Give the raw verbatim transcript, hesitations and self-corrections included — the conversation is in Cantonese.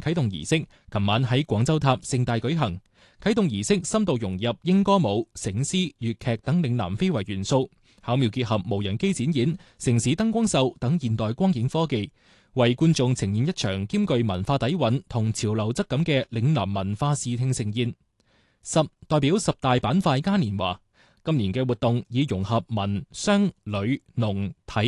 啟動儀式，琴晚喺廣州塔盛大舉行。啟動儀式深度融入英歌舞、醒獅、粵劇等嶺南非遺元素，巧妙結合無人機展演、城市燈光秀等現代光影科技，為觀眾呈現一場兼具文化底蘊同潮流質感嘅嶺南文化視聽盛宴。十代表十大板塊嘉年華，今年嘅活動以融合文、商、旅、農、體